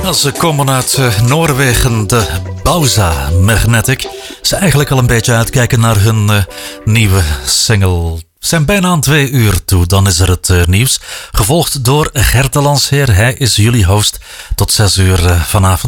Ze komen uit Noorwegen, de Bauza Magnetic. Ze eigenlijk al een beetje uitkijken naar hun nieuwe single. We zijn bijna aan 2 uur toe, dan is er het nieuws. Gevolgd door Gert de Lansheer, hij is jullie host tot 6 uur vanavond.